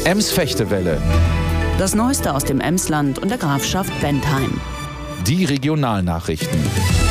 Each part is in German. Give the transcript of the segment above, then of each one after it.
Ems-Fechtewelle. Das Neueste aus dem Emsland und der Grafschaft Bentheim. Die Regionalnachrichten.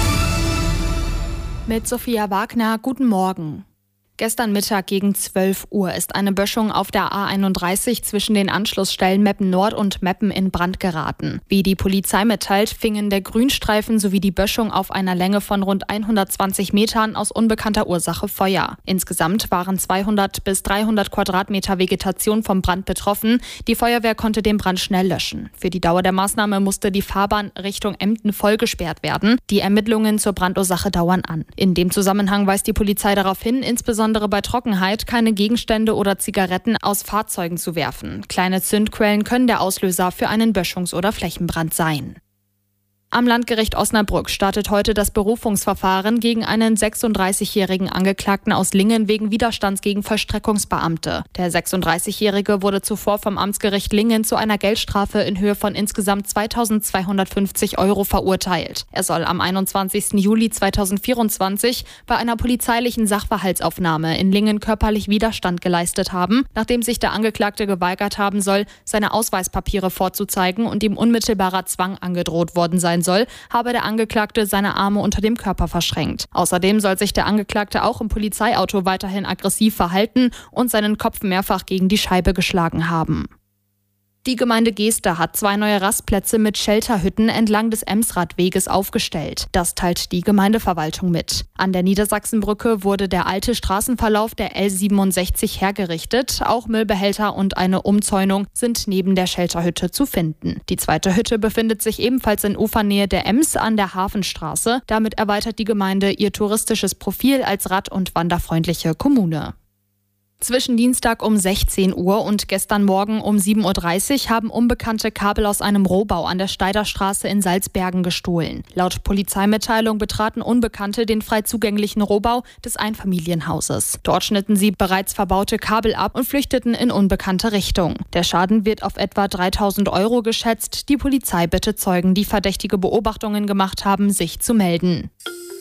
Mit Sophia Wagner, guten Morgen. Gestern Mittag gegen 12 Uhr ist eine Böschung auf der A31 zwischen den Anschlussstellen Meppen Nord und Meppen in Brand geraten. Wie die Polizei mitteilt, fingen der Grünstreifen sowie die Böschung auf einer Länge von rund 120 Metern aus unbekannter Ursache Feuer. Insgesamt waren 200 bis 300 Quadratmeter Vegetation vom Brand betroffen. Die Feuerwehr konnte den Brand schnell löschen. Für die Dauer der Maßnahme musste die Fahrbahn Richtung Emden voll gesperrt werden. Die Ermittlungen zur Brandursache dauern an. In dem Zusammenhang weist die Polizei darauf hin, insbesondere bei Trockenheit keine Gegenstände oder Zigaretten aus Fahrzeugen zu werfen. Kleine Zündquellen können der Auslöser für einen Böschungs- oder Flächenbrand sein. Am Landgericht Osnabrück startet heute das Berufungsverfahren gegen einen 36-jährigen Angeklagten aus Lingen wegen Widerstands gegen Vollstreckungsbeamte. Der 36-Jährige wurde zuvor vom Amtsgericht Lingen zu einer Geldstrafe in Höhe von insgesamt 2.250 € verurteilt. Er soll am 21. Juli 2024 bei einer polizeilichen Sachverhaltsaufnahme in Lingen körperlich Widerstand geleistet haben, nachdem sich der Angeklagte geweigert haben soll, seine Ausweispapiere vorzuzeigen und ihm unmittelbarer Zwang angedroht worden sein soll, habe der Angeklagte seine Arme unter dem Körper verschränkt. Außerdem soll sich der Angeklagte auch im Polizeiauto weiterhin aggressiv verhalten und seinen Kopf mehrfach gegen die Scheibe geschlagen haben. Die Gemeinde Geester hat 2 neue Rastplätze mit Shelterhütten entlang des Emsradweges aufgestellt. Das teilt die Gemeindeverwaltung mit. An der Niedersachsenbrücke wurde der alte Straßenverlauf der L67 hergerichtet. Auch Müllbehälter und eine Umzäunung sind neben der Shelterhütte zu finden. Die zweite Hütte befindet sich ebenfalls in Ufernähe der Ems an der Hafenstraße. Damit erweitert die Gemeinde ihr touristisches Profil als rad- und wanderfreundliche Kommune. Zwischen Dienstag um 16 Uhr und gestern Morgen um 7.30 Uhr haben Unbekannte Kabel aus einem Rohbau an der Steiderstraße in Salzbergen gestohlen. Laut Polizeimitteilung betraten Unbekannte den frei zugänglichen Rohbau des Einfamilienhauses. Dort schnitten sie bereits verbaute Kabel ab und flüchteten in unbekannte Richtung. Der Schaden wird auf etwa 3.000 € geschätzt. Die Polizei bittet Zeugen, die verdächtige Beobachtungen gemacht haben, sich zu melden.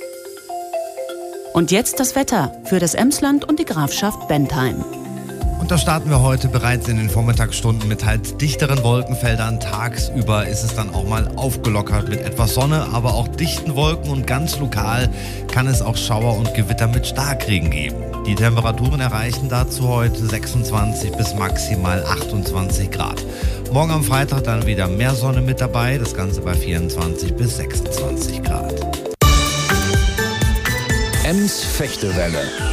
Und jetzt das Wetter für das Emsland und die Grafschaft Bentheim. Und da starten wir heute bereits in den Vormittagsstunden mit halt dichteren Wolkenfeldern. Tagsüber ist es dann auch mal aufgelockert mit etwas Sonne, aber auch dichten Wolken und ganz lokal kann es auch Schauer und Gewitter mit Starkregen geben. Die Temperaturen erreichen dazu heute 26 bis maximal 28 Grad. Morgen am Freitag dann wieder mehr Sonne mit dabei, das Ganze bei 24 bis 26 Grad. Ems-Fechtewelle.